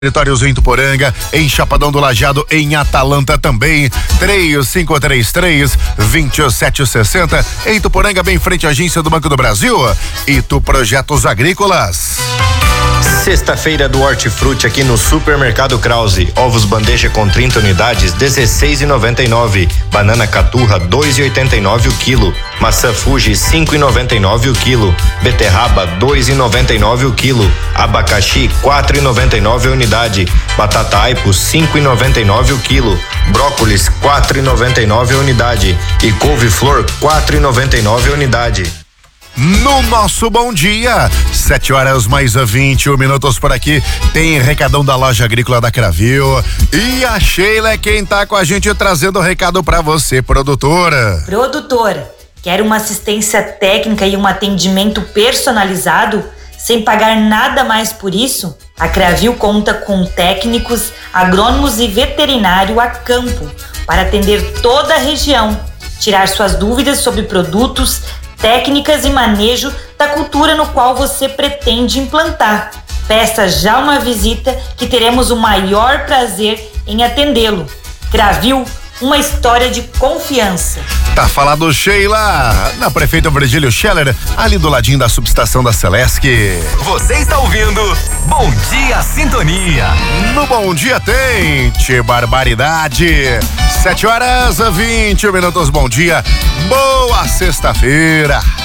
Territórios em Tuporanga, em Chapadão do Lajeado, em Atalanta também, 3533-2760, em Tuporanga, bem em frente à agência do Banco do Brasil. Itu Projetos Agrícolas. Sexta-feira do Hortifruti aqui no Supermercado Krause. Ovos bandeja com 30 unidades, 16,99. Banana caturra, 2,89 o quilo. Maçã Fuji, 5,99 o quilo. Beterraba, 2,99 o quilo. Abacaxi, 4,99 a unidade. Batata aipo, 5,99 o quilo. Brócolis, 4,99 a unidade. E couve-flor, 4,99 a unidade. No nosso bom dia, 7h mais 21 minutos por aqui, tem recadão da loja agrícola da Cravil. E a Sheila é quem tá com a gente trazendo o recado pra você, produtora. Produtora, quer uma assistência técnica e um atendimento personalizado, sem pagar nada mais por isso? A Cravil conta com técnicos, agrônomos e veterinário a campo para atender toda a região, tirar suas dúvidas sobre produtos, técnicas e manejo da cultura no qual você pretende implantar. Peça já uma visita que teremos o maior prazer em atendê-lo. Cravil, uma história de confiança. Tá falado, Sheila, na Prefeita Virgílio Scheller, ali do ladinho da subestação da Celesc. Você está ouvindo Bom Dia Sintonia. No Bom Dia tem Tchê Barbaridade. 7h20 minutos, bom dia, boa sexta-feira.